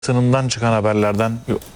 Sınından çıkan haberlerden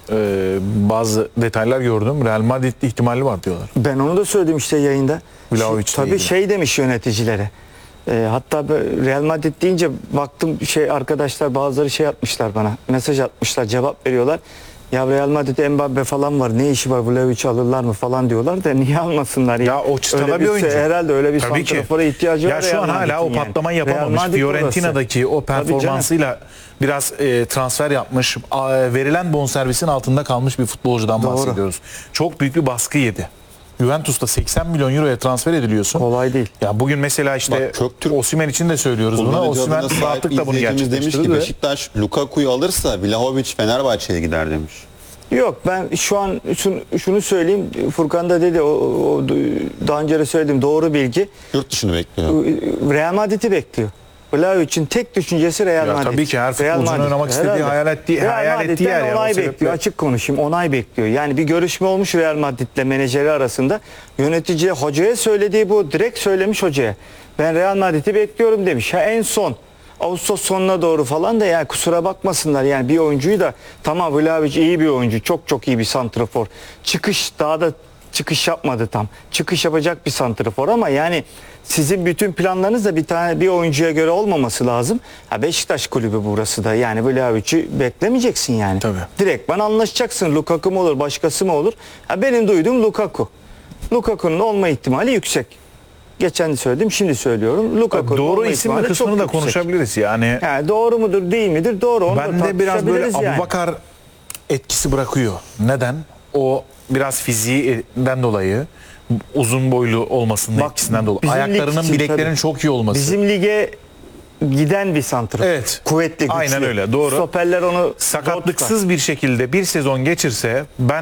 bazı detaylar gördüm. Real Madrid ihtimali var diyorlar. Ben onu da söyledim işte yayında. Vlahovic Tabii ilgili. şey demiş yöneticilere. Hatta Real Madrid deyince baktım arkadaşlar bazıları şey atmışlar bana. Mesaj atmışlar, cevap veriyorlar. Ya Real Madrid'de Mbappe falan var. Ne işi var? Vlahovic'i alırlar mı falan diyorlar da niye almasınlar ya? Ya o çıtada öyle bir oyuncu. Herhalde öyle bir Tabii ki. santrafora ihtiyacı var. Ya şu an hala o patlamayı yapamamış. Fiorentina'daki o performansıyla biraz transfer yapmış. Verilen bonservisin altında kalmış bir futbolcudan bahsediyoruz. Çok büyük bir baskı yedi. Juventus'ta 80 milyon euroya transfer ediliyorsun. Kolay değil. Ya bugün mesela işte Osimhen için de söylüyoruz bunu. Osimhen rahatlıkla bunu gerçekleştirdi. Demiş ki Beşiktaş Lukaku'yu alırsa Vlahovic Fenerbahçe'ye gider demiş. Yok, ben şu an şunu söyleyeyim. Furkan da dedi, o daha önce de söyledim, doğru bilgi. Yurt dışını bekliyor. Real Madrid'i bekliyor. Vlahovic'in tek düşüncesi Real Madrid. Tabii ki her futbolcunun oynamak istediği, hayal ettiği yer. Onay bekliyor. Açık konuşayım, onay bekliyor. Yani bir görüşme olmuş Real Madrid'le menajeri arasında. Yöneticiye, hocaya söylediği bu. Direkt söylemiş hocaya. Ben Real Madrid'i bekliyorum demiş. En son Ağustos sonuna doğru falan da, yani kusura bakmasınlar, yani bir oyuncuyu da, tamam Vlahovic iyi bir oyuncu, çok iyi bir santrafor. Daha da çıkış yapmadı tam. Çıkış yapacak bir santrafor ama yani sizin bütün planlarınız da bir oyuncuya göre olmaması lazım. Beşiktaş kulübü burası da, yani Vlahovic'i beklemeyeceksin yani. Tabii. Direkt bana anlaşacaksın. Lukaku mu olur, başkası mı olur? Benim duyduğum Lukaku. Lukaku'nun olma ihtimali yüksek. Geçen de söyledim, şimdi söylüyorum. Lukaku'nun doğru isim ve kısmını da konuşabiliriz yani. Doğru mudur, değil midir? Doğru. Onu Ben de biraz böyle Abubakar etkisi bırakıyor. Neden? O biraz fiziğinden dolayı, uzun boylu olmasının etkisinden dolayı. Ayaklarının, bileklerinin çok iyi olması. Bizim lige giden bir santrafor. Evet. Kuvvetli, güçlü. Aynen öyle, doğru. Stoperler onu sakatlıksız bir şekilde bir sezon geçirse ben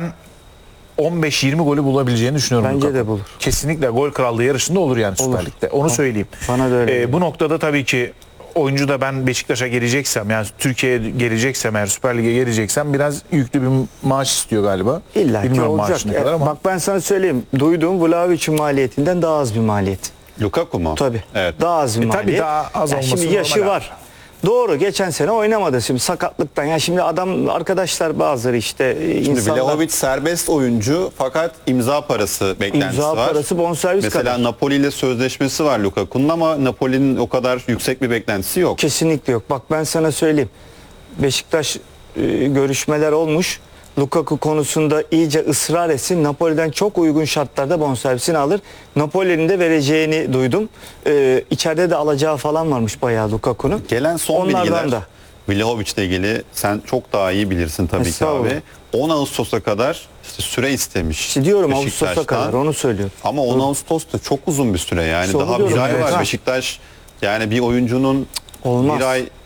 15-20 golü bulabileceğini düşünüyorum. Bence de bulur. Kesinlikle gol krallığı yarışında olur yani Süper Lig'de. Onu söyleyeyim. Bana da öyle. Bu noktada tabii ki oyuncu da, ben Beşiktaş'a geleceksem, yani Türkiye'ye geleceksem, eğer Süper Lig'e geleceksem biraz yüklü bir maaş istiyor galiba. İlla ki olacak. Bak ben sana söyleyeyim. Duyduğum Vlahovic'in maliyetinden daha az bir maliyet. Lukaku mu? Tabii. Evet. Daha az bir maliyet. Tabii daha az olması şimdi yaşı normal. var. Doğru, geçen sene oynamadı şimdi sakatlıktan. Ya şimdi arkadaşlar bazıları işte Şimdi insanlar... Vlahovic serbest oyuncu fakat imza parası beklentisi var. İmza parası bonservis Mesela kadar. Napoli ile sözleşmesi var Lukaku'nun ama Napoli'nin o kadar yüksek bir beklentisi yok. Kesinlikle yok. Bak ben sana söyleyeyim. Beşiktaş görüşmeler olmuş. Lukaku konusunda iyice ısrar etsin. Napoli'den çok uygun şartlarda bonservisini alır. Napoli'nin de vereceğini duydum. İçeride de alacağı falan varmış bayağı Lukaku'nun. Gelen son Onlardan bilgiler da. Vlahovic ile ilgili sen çok daha iyi bilirsin tabii ki abi. 10 Ağustos'a kadar işte süre istemiş. İşte diyorum Ağustos'a Beşiktaş'tan. kadar, onu söylüyorum. Ama 10 Ağustos da çok uzun bir süre yani. İşte Daha bir ay var. Beşiktaş yani bir oyuncunun olmaz. bir ay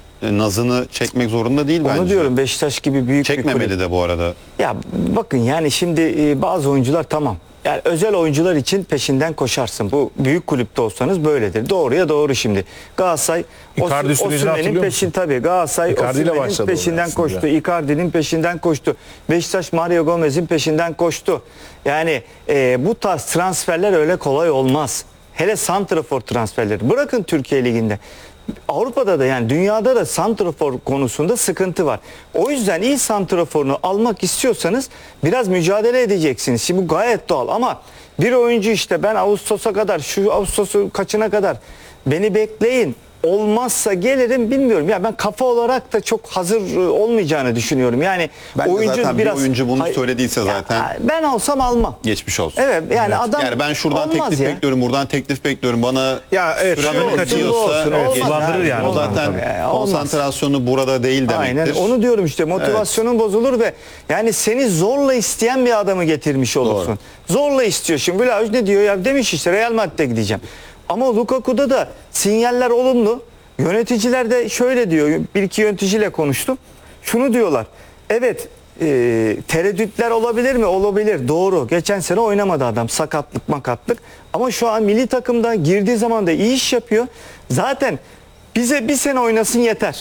nazını çekmek zorunda değil bence. Onu diyorum, Beşiktaş gibi büyük çekmemeli bir kulüp. de bu arada. Ya bakın yani şimdi bazı oyuncular tamam. Yani özel oyuncular için peşinden koşarsın. Bu büyük kulüpte olsanız böyledir. Doğruya doğru şimdi. Galatasaray Osimhen'in peşin tabii. Galatasaray Osimhen'in peşinden koştu. Icardi'nin peşinden koştu. Beşiktaş Mario Gomez'in peşinden koştu. Yani bu tarz transferler öyle kolay olmaz. Hele santrafor transferleri. Bırakın Türkiye Ligi'nde. Avrupa'da da, yani dünyada da santrafor konusunda sıkıntı var. O yüzden iyi santraforunu almak istiyorsanız biraz mücadele edeceksiniz. Şimdi bu gayet doğal ama bir oyuncu işte ben Ağustos'a kadar, şu Ağustos'u kaçına kadar beni bekleyin, olmazsa gelirim, bilmiyorum. Ya ben kafa olarak da çok hazır olmayacağını düşünüyorum. Yani ben oyuncu zaten biraz bir oyuncu bunu söylediyse zaten ben olsam almam. Geçmiş olsun. Evet yani adam, yani ben şuradan teklif bekliyorum, buradan teklif bekliyorum. Bana süremi kaçırıyorsa kullandırır yani. O zaten konsantrasyonu burada değil demektir. Aynen onu diyorum işte, motivasyonun bozulur ve yani seni zorla isteyen bir adamı getirmiş olursun. Doğru. Zorla istiyor. Şimdi Vlahovic ne diyor ya, demiş işte Real Madrid'e gideceğim. Ama Lukaku'da da sinyaller olumlu. Yöneticiler de şöyle diyor. Bir iki yöneticiyle konuştum. Şunu diyorlar. Evet, tereddütler olabilir mi? Olabilir. Doğru. Geçen sene oynamadı adam. Sakatlık, makatlık. Ama şu an milli takımda girdiği zaman da iyi iş yapıyor. Zaten bize bir sene oynasın yeter.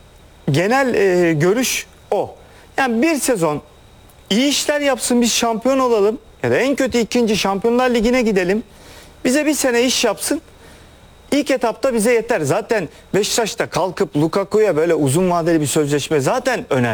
Genel görüş o. Yani bir sezon iyi işler yapsın, biz şampiyon olalım. Ya da en kötü ikinci Şampiyonlar Ligi'ne gidelim. Bize bir sene iş yapsın. İlk etapta bize yeter. Zaten Beşiktaş'ta kalkıp Lukaku'ya böyle uzun vadeli bir sözleşme zaten önemli.